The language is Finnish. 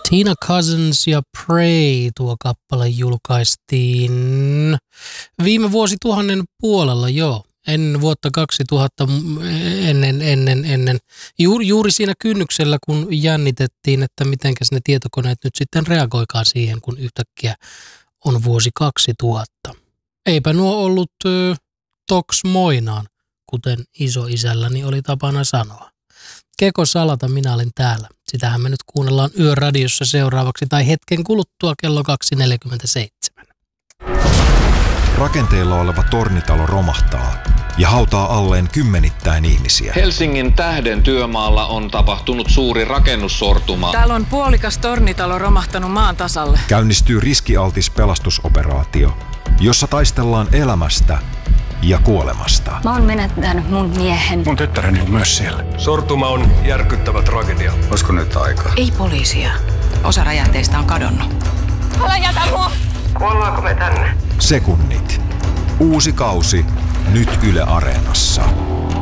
Tina Cousins ja Pray, tuo kappale julkaistiin viime vuosituhannen puolella, joo. Ennen vuotta 2000, juuri siinä kynnyksellä, kun jännitettiin, että mitenkäs ne tietokoneet nyt sitten reagoikaan siihen, kun yhtäkkiä on vuosi 2000. Eipä nuo ollut toks moinaan, kuten isoisälläni oli tapana sanoa. Keko Salata, minä olin täällä. Sitähän me nyt kuunnellaan Yöradiossa seuraavaksi tai hetken kuluttua kello 2.47. Rakenteilla oleva tornitalo romahtaa ja hautaa alleen kymmenittäin ihmisiä. Helsingin Tähden työmaalla on tapahtunut suuri rakennussortuma. Täällä on puolikas tornitalo romahtanut maan tasalle. Käynnistyy riskialtis pelastusoperaatio, jossa taistellaan elämästä ja kuolemasta. Mä oon menettänyt mun miehen. Mun tyttäreni on myös siellä. Sortuma on järkyttävä tragedia. Olisiko nyt aikaa? Ei poliisia. Osa räjähteistä on kadonnut. Älä jätä mua! Kuollaanko me tänne? Sekunnit. Uusi kausi nyt Yle Areenassa.